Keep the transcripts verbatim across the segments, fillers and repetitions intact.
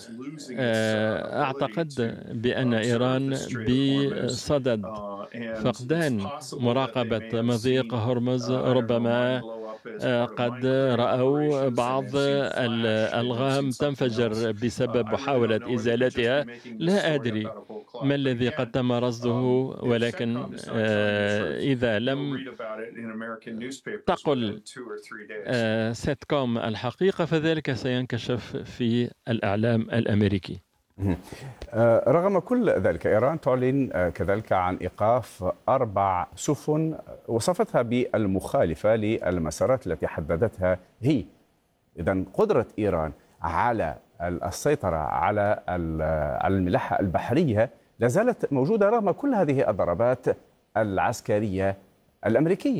آه، أعتقد بأن إيران بصدد فقدان مراقبة مضيق هرمز. ربما آه، قد رأوا بعض الألغام تنفجر بسبب محاولة إزالتها. لا أدري ما الذي قد تم رصده، ولكن آه، إذا لم تقل آه، سيت كوم الحقيقة فذلك سينكشف في الإعلام الأمريكي. آه، رغم كل ذلك إيران تعلن آه، كذلك عن إيقاف أربع سفن وصفتها بالمخالفة للمسارات التي حددتها هي. إذن قدرة إيران على السيطرة على على الملاحة البحرية لا زالت موجودة رغم كل هذه الضربات العسكرية الأمريكية.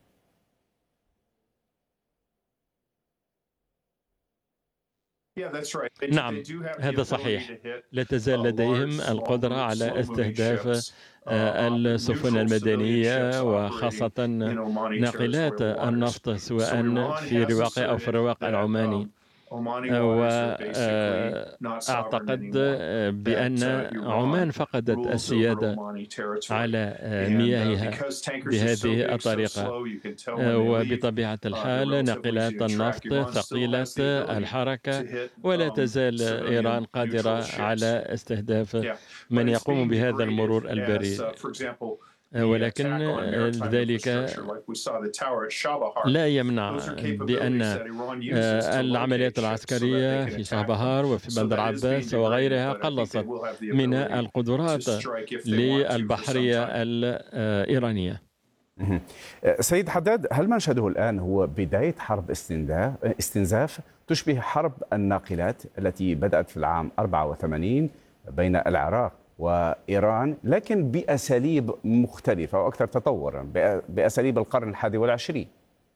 نعم، هذا صحيح. لا تزال لديهم القدرة على استهداف السفن المدنية وخاصة ناقلات النفط سواء في رواق أو في الرواق العماني. وأعتقد بأن عمان فقدت السيادة على مياهها بهذه الطريقة، وبطبيعة الحال ناقلات النفط ثقيلة الحركة، ولا تزال إيران قادرة على استهداف من يقوم بهذا المرور البري، ولكن ذلك لا يمنع بأن العمليات العسكرية في شابهار وفي بندر عباس وغيرها قلصت من القدرات للبحرية الإيرانية. سيد حداد، هل ما نشهده الآن هو بداية حرب استنزاف تشبه حرب الناقلات التي بدأت في العام أربعة وثمانين بين العراق وإيران، لكن بأساليب مختلفة وأكثر تطورا، بأساليب القرن الحادي والعشرين؟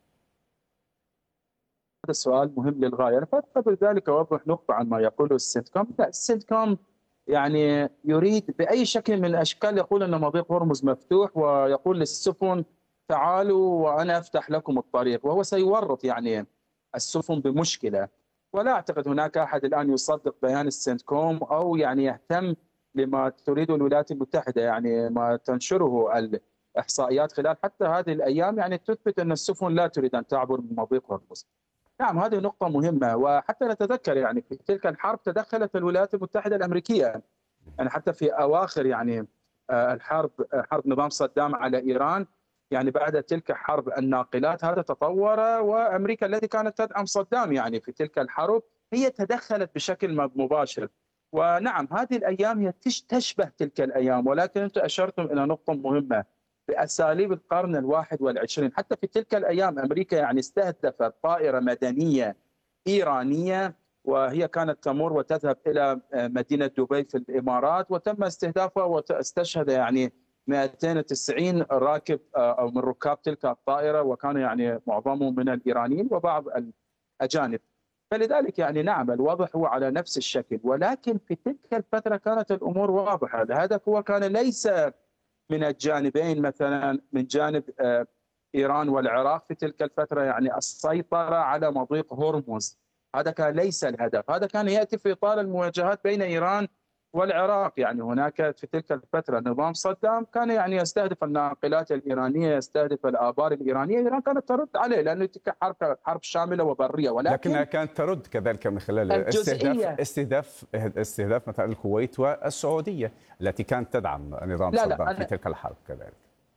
هذا السؤال مهم للغاية. قبل ذلك أوضح نقطة عن ما يقوله السيت كوم. لا، السيت كوم يعني يريد بأي شكل من الأشكال يقول أن مضيق هرمز مفتوح ويقول للسفن تعالوا وأنا أفتح لكم الطريق، وهو سيورط يعني السفن بمشكلة. ولا أعتقد هناك أحد الآن يصدق بيان السيت كوم أو يعني يهتم لما تريده الولايات المتحدة. يعني ما تنشره الإحصائيات خلال حتى هذه الأيام يعني تثبت أن السفن لا تريد أن تعبر من مضيق هرمز. نعم، هذه نقطة مهمة. وحتى نتذكر يعني في تلك الحرب تدخلت الولايات المتحدة الأمريكية، يعني حتى في أواخر يعني الحرب، حرب نظام صدام على إيران، يعني بعد تلك حرب الناقلات هذا تطور، وأمريكا التي كانت تدعم صدام يعني في تلك الحرب هي تدخلت بشكل مباشر. ونعم، هذه الأيام هي تشبه تلك الأيام، ولكن أنتم أشرتم إلى نقطة مهمة بأساليب القرن الواحد والعشرين. حتى في تلك الأيام أمريكا يعني استهدفت طائرة مدنية إيرانية، وهي كانت تمر وتذهب إلى مدينة دبي في الإمارات، وتم استهدافها واستشهد يعني مئتين وتسعين راكب أو من ركاب تلك الطائرة، وكان يعني معظمهم من الإيرانيين وبعض الأجانب. فلذلك يعني نعم، الوضع هو على نفس الشكل، ولكن في تلك الفترة كانت الأمور واضحة. الهدف هو كان ليس من الجانبين، مثلا من جانب إيران والعراق في تلك الفترة يعني السيطرة على مضيق هرمز، هذا كان ليس الهدف. هذا كان يأتي في إطار المواجهات بين إيران والعراق. يعني هناك في تلك الفترة نظام صدام كان يعني يستهدف الناقلات الإيرانية، يستهدف الآبار الإيرانية، إيران كانت ترد عليه لأنه تلك حرب حرب شاملة وبرية، ولكن لكنها كانت ترد كذلك من خلال استهداف استهداف استهداف مثلا الكويت والسعودية التي كانت تدعم نظام لا صدام لا في تلك الحرب كذلك.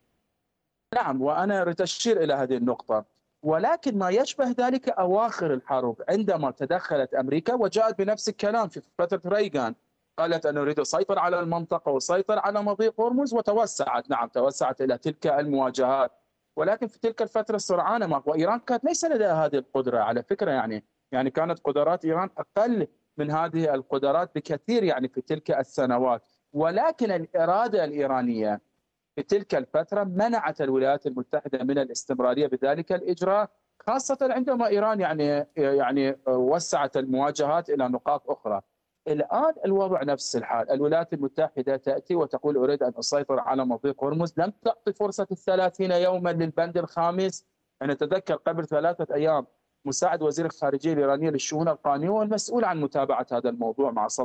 نعم، وأنا أريد أشير إلى هذه النقطة. ولكن ما يشبه ذلك أواخر الحرب عندما تدخلت أمريكا وجاءت بنفس الكلام في فترة ريغان، قالت أن نريد السيطرة على المنطقة والسيطرة على مضيق هرمز، وتوسعت. نعم، توسعت إلى تلك المواجهات. ولكن في تلك الفترة سرعان ما، وإيران كانت ليس لديها هذه القدرة على فكرة، يعني يعني كانت قدرات إيران أقل من هذه القدرات بكثير يعني في تلك السنوات. ولكن الإرادة الإيرانية في تلك الفترة منعت الولايات المتحدة من الاستمرارية بذلك الإجراء، خاصة عندما إيران يعني يعني وسعت المواجهات إلى نقاط أخرى. الآن الوضع نفس الحال، الولايات المتحدة تأتي وتقول أريد أن أسيطر على مضيق هرمز، لم تعطي فرصة الثلاثين يوما للبند الخامس. أنا أتذكر قبل ثلاثة أيام مساعد وزير الخارجية الإيرانية للشؤون القانونية والمسؤول عن متابعة هذا الموضوع مع